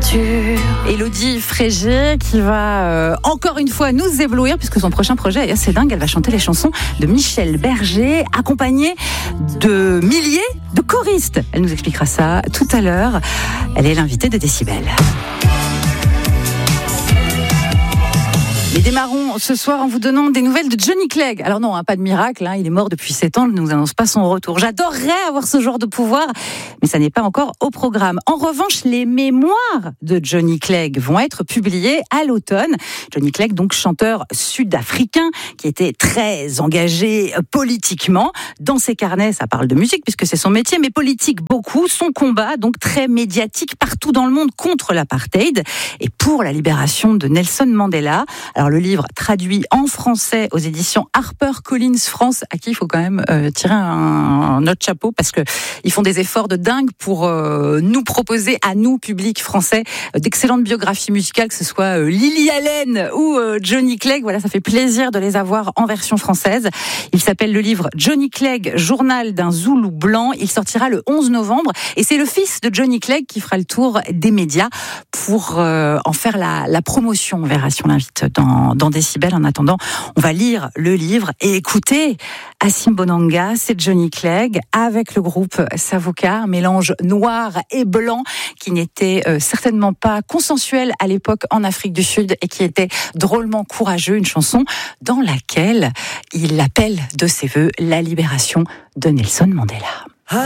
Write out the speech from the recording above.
culture. Élodie Frégé qui va encore une fois nous éblouir puisque son prochain projet est assez dingue. Elle va chanter les chansons de Michel Berger accompagnée de milliers de choristes. Elle nous expliquera ça tout à l'heure. Elle est l'invitée de Décibel. Et démarrons ce soir en vous donnant des nouvelles de Johnny Clegg. Alors non, pas de miracle, il est mort depuis 7 ans, il ne nous annonce pas son retour. J'adorerais avoir ce genre de pouvoir, mais ça n'est pas encore au programme. En revanche, les mémoires de Johnny Clegg vont être publiées à l'automne. Johnny Clegg, donc chanteur sud-africain, qui était très engagé politiquement. Dans ses carnets, ça parle de musique puisque c'est son métier, mais politique beaucoup. Son combat, donc très médiatique partout dans le monde contre l'apartheid et pour la libération de Nelson Mandela. Alors le livre traduit en français aux éditions HarperCollins France, à qui il faut quand même tirer un autre chapeau parce que ils font des efforts de dingue pour nous proposer à nous, public français, d'excellentes biographies musicales, que ce soit Lily Allen ou Johnny Clegg. Voilà, ça fait plaisir de les avoir en version française. Il s'appelle le livre Johnny Clegg, journal d'un Zoulou blanc. Il sortira le 11 novembre et c'est le fils de Johnny Clegg qui fera le tour des médias pour en faire la promotion. On verra si on l'invite dans Décibel. En attendant, on va lire le livre et écouter Assim Bonanga. C'est Johnny Clegg avec le groupe Savocar, mélange noir et blanc qui n'était certainement pas consensuel à l'époque en Afrique du Sud et qui était drôlement courageux. Une chanson dans laquelle il appelle de ses voeux la libération de Nelson Mandela.